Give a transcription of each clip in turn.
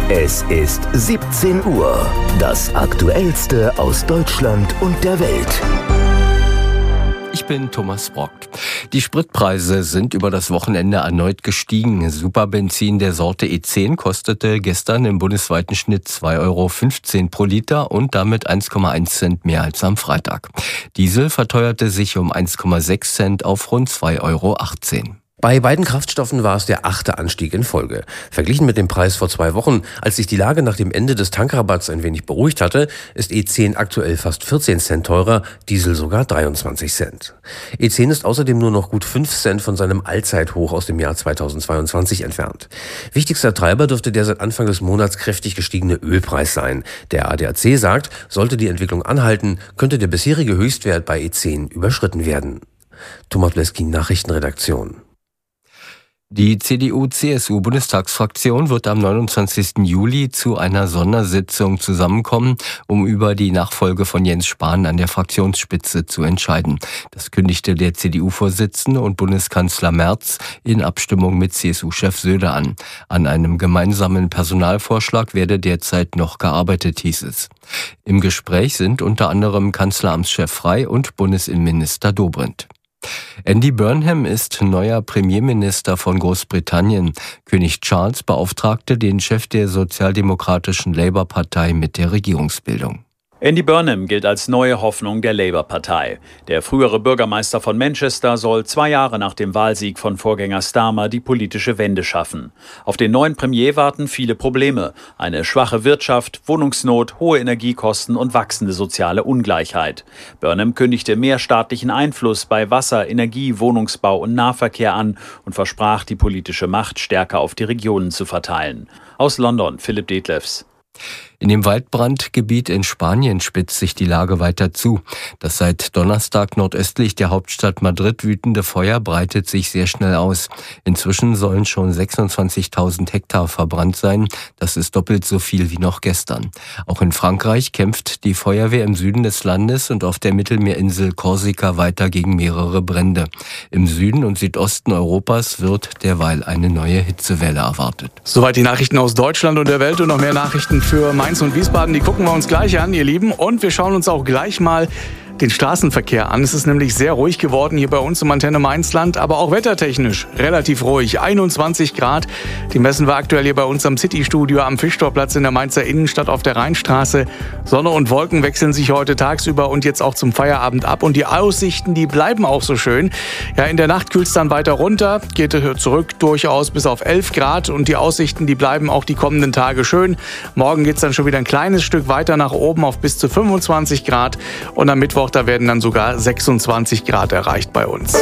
Es ist 17 Uhr. Das Aktuellste aus Deutschland und der Welt. Ich bin Thomas Brockt. Die Spritpreise sind über das Wochenende erneut gestiegen. Superbenzin der Sorte E10 kostete gestern im bundesweiten Schnitt 2,15 € pro Liter und damit 1,1 Cent mehr als am Freitag. Diesel verteuerte sich um 1,6 Cent auf rund 2,18 €. Bei beiden Kraftstoffen war es der 8. Anstieg in Folge. Verglichen mit dem Preis vor 2 Wochen, als sich die Lage nach dem Ende des Tankrabatts ein wenig beruhigt hatte, ist E10 aktuell fast 14 Cent teurer, Diesel sogar 23 Cent. E10 ist außerdem nur noch gut 5 Cent von seinem Allzeithoch aus dem Jahr 2022 entfernt. Wichtigster Treiber dürfte der seit Anfang des Monats kräftig gestiegene Ölpreis sein. Der ADAC sagt, sollte die Entwicklung anhalten, könnte der bisherige Höchstwert bei E10 überschritten werden. Thomas Bleski, Nachrichtenredaktion. Die CDU-CSU-Bundestagsfraktion wird am 29. Juli zu einer Sondersitzung zusammenkommen, um über die Nachfolge von Jens Spahn an der Fraktionsspitze zu entscheiden. Das kündigte der CDU-Vorsitzende und Bundeskanzler Merz in Abstimmung mit CSU-Chef Söder an. An einem gemeinsamen Personalvorschlag werde derzeit noch gearbeitet, hieß es. Im Gespräch sind unter anderem Kanzleramtschef Frey und Bundesinnenminister Dobrindt. Andy Burnham ist neuer Premierminister von Großbritannien. König Charles beauftragte den Chef der sozialdemokratischen Labour-Partei mit der Regierungsbildung. Andy Burnham gilt als neue Hoffnung der Labour-Partei. Der frühere Bürgermeister von Manchester soll 2 Jahre nach dem Wahlsieg von Vorgänger Starmer die politische Wende schaffen. Auf den neuen Premier warten viele Probleme. Eine schwache Wirtschaft, Wohnungsnot, hohe Energiekosten und wachsende soziale Ungleichheit. Burnham kündigte mehr staatlichen Einfluss bei Wasser, Energie, Wohnungsbau und Nahverkehr an und versprach, die politische Macht stärker auf die Regionen zu verteilen. Aus London, Philipp Detlefs. In dem Waldbrandgebiet in Spanien spitzt sich die Lage weiter zu. Das seit Donnerstag nordöstlich der Hauptstadt Madrid wütende Feuer breitet sich sehr schnell aus. Inzwischen sollen schon 26.000 Hektar verbrannt sein. Das ist doppelt so viel wie noch gestern. Auch in Frankreich kämpft die Feuerwehr im Süden des Landes und auf der Mittelmeerinsel Korsika weiter gegen mehrere Brände. Im Süden und Südosten Europas wird derweil eine neue Hitzewelle erwartet. Soweit die Nachrichten aus Deutschland und der Welt und noch mehr Nachrichten für Mainz und Wiesbaden, die gucken wir uns gleich an, ihr Lieben. Und wir schauen uns auch gleich mal den Straßenverkehr an. Es ist nämlich sehr ruhig geworden hier bei uns im Antenne Mainzland, aber auch wettertechnisch relativ ruhig. 21 Grad, die messen wir aktuell hier bei uns am City-Studio am Fischtorplatz in der Mainzer Innenstadt auf der Rheinstraße. Sonne und Wolken wechseln sich heute tagsüber und jetzt auch zum Feierabend ab. Und die Aussichten, die bleiben auch so schön. Ja, in der Nacht kühlt es dann weiter runter, geht zurück durchaus bis auf 11 Grad. Und die Aussichten, die bleiben auch die kommenden Tage schön. Morgen geht es dann schon wieder ein kleines Stück weiter nach oben auf bis zu 25 Grad. Und am Mittwoch, da werden dann sogar 26 Grad erreicht bei uns.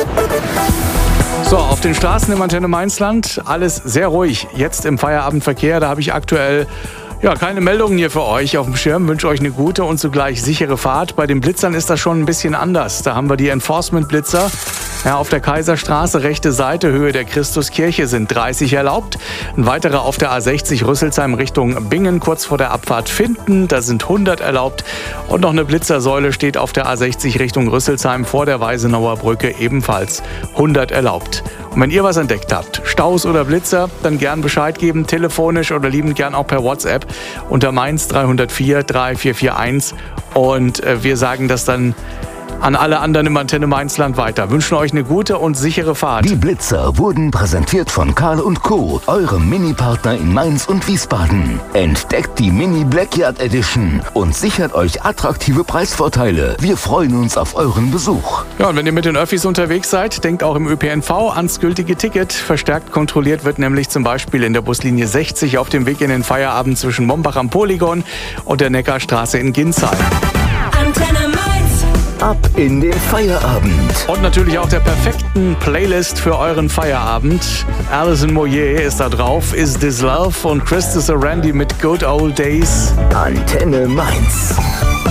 So, auf den Straßen im Antenne Mainzland alles sehr ruhig. Jetzt im Feierabendverkehr, da habe ich aktuell keine Meldungen hier für euch auf dem Schirm. Wünsche euch eine gute und zugleich sichere Fahrt. Bei den Blitzern ist das schon ein bisschen anders. Da haben wir die Enforcement-Blitzer. Ja, auf der Kaiserstraße, rechte Seite, Höhe der Christuskirche sind 30 erlaubt. Ein weiterer auf der A60 Rüsselsheim Richtung Bingen, kurz vor der Abfahrt Finden. Da sind 100 erlaubt. Und noch eine Blitzersäule steht auf der A60 Richtung Rüsselsheim vor der Weisenauer Brücke, ebenfalls 100 erlaubt. Und wenn ihr was entdeckt habt, Staus oder Blitzer, dann gern Bescheid geben, telefonisch oder liebend gern auch per WhatsApp unter Mainz 304 3441. Und wir sagen das dann an alle anderen im Antenne Mainzland weiter. Wünschen euch eine gute und sichere Fahrt. Die Blitzer wurden präsentiert von Karl & Co., eurem Mini-Partner in Mainz und Wiesbaden. Entdeckt die Mini Blackyard Edition und sichert euch attraktive Preisvorteile. Wir freuen uns auf euren Besuch. Ja, und wenn ihr mit den Öffis unterwegs seid, denkt auch im ÖPNV ans gültige Ticket. Verstärkt kontrolliert wird nämlich zum Beispiel in der Buslinie 60 auf dem Weg in den Feierabend zwischen Mombach am Polygon und der Neckarstraße in Ginsheim. Antenne Mainz. Ab in den Feierabend. Und natürlich auch der perfekten Playlist für euren Feierabend. Alison Moyet ist da drauf, Is This Love und Christopher Randy mit Good Old Days. Antenne Mainz.